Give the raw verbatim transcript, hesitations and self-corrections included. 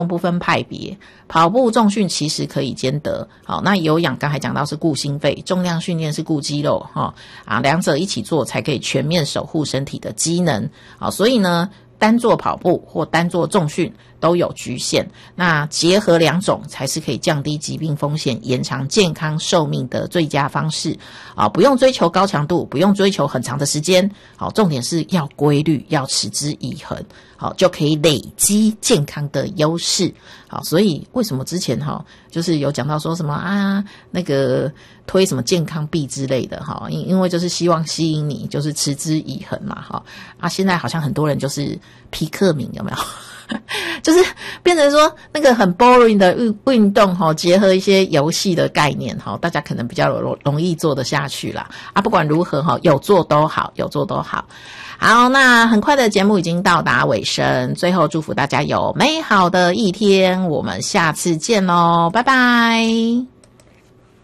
不分派别，跑步重训其实可以兼得。好，那有氧刚才讲到是顾心肺，重量训练是顾肌肉哈啊，两者一起做才可以全面守护身体的机能。好，所以呢，单做跑步或单做重训都有局限，那结合两种才是可以降低疾病风险、延长健康寿命的最佳方式啊！不用追求高强度，不用追求很长的时间，好，重点是要规律，要持之以恒，好，就可以累积健康的优势。好，所以为什么之前哈，就是有讲到说什么啊，那个推什么健康币之类的哈，因因为就是希望吸引你，就是持之以恒嘛哈啊！现在好像很多人就是皮克敏有没有？就是变成说那个很 boring 的运运动齁，结合一些游戏的概念齁，大家可能比较容容易做得下去啦。啊，不管如何齁，有做都好，有做都好。好，那很快的节目已经到达尾声，最后祝福大家有美好的一天，我们下次见咯，拜拜。